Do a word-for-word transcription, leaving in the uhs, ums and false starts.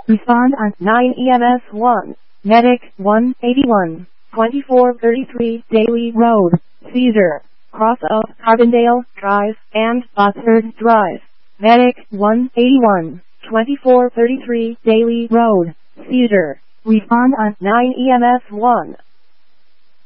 Respond on nine E M S one. Medic one eighty-one, twenty-four thirty-three Daly Road, Cedar, cross of Carbondale Drive and Botsford Drive. Medic one eighty-one, twenty-four thirty-three Daly Road, Cedar. Respond on nine E M S one.